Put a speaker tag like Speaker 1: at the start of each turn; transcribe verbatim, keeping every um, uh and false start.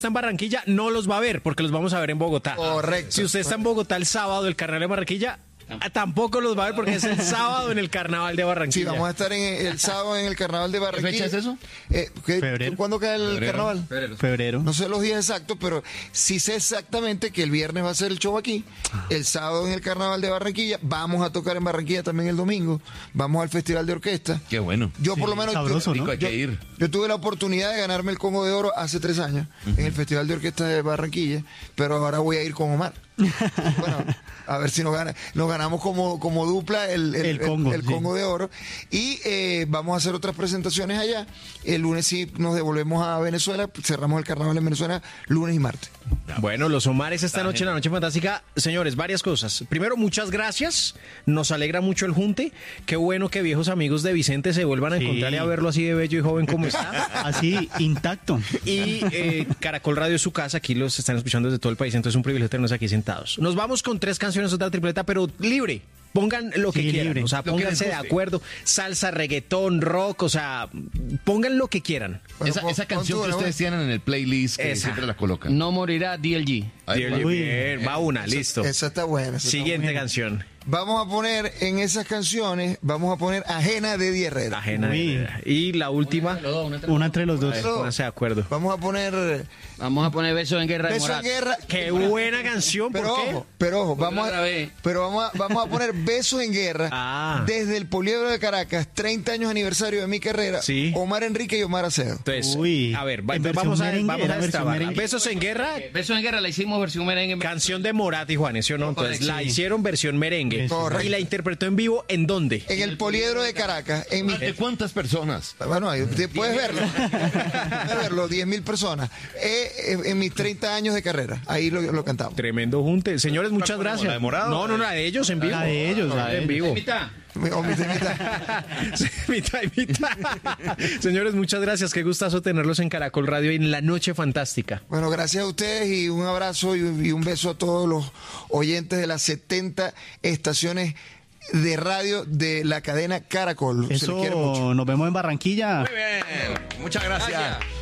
Speaker 1: está en Barranquilla, no los va a ver, porque los vamos a ver en Bogotá.
Speaker 2: Correcto.
Speaker 1: Si usted está en Bogotá el sábado del Carnaval de Barranquilla, tampoco los va a ver porque es el sábado en el Carnaval de Barranquilla.
Speaker 2: Sí, vamos a estar en el sábado en el Carnaval de Barranquilla.
Speaker 3: ¿Qué fecha es eso?
Speaker 2: Eh, ¿qué-
Speaker 4: Febrero.
Speaker 2: ¿Cuándo cae el
Speaker 3: Febrero.
Speaker 2: Carnaval?
Speaker 3: Febrero.
Speaker 4: Febrero.
Speaker 2: No sé los días exactos, pero sí sé exactamente que el viernes va a ser el show aquí, el sábado en el Carnaval de Barranquilla, vamos a tocar en Barranquilla también el domingo, vamos al Festival de Orquesta.
Speaker 3: Qué bueno.
Speaker 2: Yo
Speaker 4: Sí,
Speaker 2: por lo menos
Speaker 4: sabroso,
Speaker 2: yo,
Speaker 4: ¿no?
Speaker 3: Hay que ir.
Speaker 2: yo tuve la oportunidad de ganarme el Congo de Oro hace tres años en el Festival de Orquesta de Barranquilla, pero ahora voy a ir con Omar. Bueno, a ver si nos, gana, nos ganamos como, como dupla el, el,
Speaker 4: El Congo,
Speaker 2: el
Speaker 4: sí.
Speaker 2: Congo de Oro. Y eh, vamos a hacer otras presentaciones allá. El lunes sí nos devolvemos a Venezuela, cerramos el carnaval en Venezuela lunes y martes.
Speaker 1: Bueno, los Omares esta noche en la Noche Fantástica. Señores, varias cosas. Primero, muchas gracias. Nos alegra mucho el junte. Qué bueno que viejos amigos de Vicente se vuelvan a
Speaker 4: Sí.
Speaker 1: encontrar y a verlo así de bello y joven como está.
Speaker 4: Así, intacto.
Speaker 1: Y eh, Caracol Radio es su casa. Aquí los están escuchando desde todo el país. Entonces es un privilegio tenernos aquí sentados. Nos vamos con tres canciones, otra tripleta, pero libre. Pongan lo que
Speaker 4: Sí,
Speaker 1: quieran,
Speaker 4: libre.
Speaker 1: o sea,
Speaker 3: Lo que
Speaker 1: pónganse
Speaker 3: les
Speaker 1: de
Speaker 3: guste.
Speaker 1: acuerdo. Salsa, reggaetón, rock, o sea, pongan lo que quieran.
Speaker 2: Bueno,
Speaker 3: esa
Speaker 2: pon-
Speaker 3: esa
Speaker 2: pon
Speaker 3: canción
Speaker 2: tú,
Speaker 3: que
Speaker 2: ¿no?
Speaker 3: ustedes tienen en el playlist, que
Speaker 1: Esa.
Speaker 3: siempre la colocan.
Speaker 5: No morirá D L G.
Speaker 3: Ahí va.
Speaker 1: Bien,
Speaker 4: Uy.
Speaker 1: bien, va una, listo.
Speaker 2: Esa está buena. esa está
Speaker 1: Siguiente
Speaker 2: buena.
Speaker 1: canción.
Speaker 2: Vamos a poner en esas canciones, vamos a poner Ajena de Eddie Herrera.
Speaker 1: Ajena.
Speaker 4: Uy.
Speaker 1: Y la última,
Speaker 4: Una entre los dos.
Speaker 2: Pero
Speaker 1: pónganse de acuerdo.
Speaker 2: Vamos a poner
Speaker 5: Vamos a poner Besos en Guerra de
Speaker 2: Beso en
Speaker 5: Morat.
Speaker 2: Guerra.
Speaker 1: Qué buena canción, ¿por
Speaker 2: Pero
Speaker 1: qué?
Speaker 2: ojo, pero ojo,
Speaker 5: Porque
Speaker 2: vamos
Speaker 5: la
Speaker 2: a,
Speaker 5: grabé.
Speaker 2: pero vamos a, vamos a poner Besos en Guerra
Speaker 1: Ah.
Speaker 2: desde el Poliedro de Caracas, treinta años aniversario de mi carrera.
Speaker 1: Sí.
Speaker 2: Omar Enrique y Omar Acedo.
Speaker 1: Entonces,
Speaker 4: Uy,
Speaker 1: a ver, va-
Speaker 4: en versión
Speaker 1: vamos a,
Speaker 4: merengue,
Speaker 1: vamos
Speaker 4: era
Speaker 1: a
Speaker 4: versión
Speaker 1: destrabarla.
Speaker 4: merengue.
Speaker 1: Besos en Guerra,
Speaker 5: Besos en Guerra la hicimos versión merengue.
Speaker 1: canción de Morat y Juanes, ¿sí o no? Entonces
Speaker 5: Correcto,
Speaker 1: la
Speaker 5: sí.
Speaker 1: hicieron versión merengue.
Speaker 2: Correcto.
Speaker 1: Y la interpretó en vivo, ¿en dónde?
Speaker 2: En el Poliedro de Caracas, en mi
Speaker 3: ¿De cuántas personas?
Speaker 2: Bueno, ahí te puedes verlo. Puedes verlo, diez mil personas. Eh, eh, en mis treinta años de carrera. Ahí lo, lo cantamos.
Speaker 1: Tremendo junte. Señores, muchas gracias.
Speaker 3: ¿La de Morado?
Speaker 1: No, no, la de ellos en vivo.
Speaker 4: La de ellos, la de
Speaker 1: en
Speaker 4: ellos.
Speaker 1: vivo.
Speaker 5: Mitad.
Speaker 2: O mitad y mitad.
Speaker 1: Sí, mitad y mitad. Señores, muchas gracias. Qué gustazo tenerlos en Caracol Radio y en la Noche Fantástica.
Speaker 2: Bueno, gracias a ustedes y un abrazo y, y un beso a todos los oyentes de las setenta estaciones de radio de la cadena Caracol. Se les quiere mucho.
Speaker 4: Eso, nos vemos en Barranquilla.
Speaker 3: Muy bien. Muchas gracias.
Speaker 5: Gracias.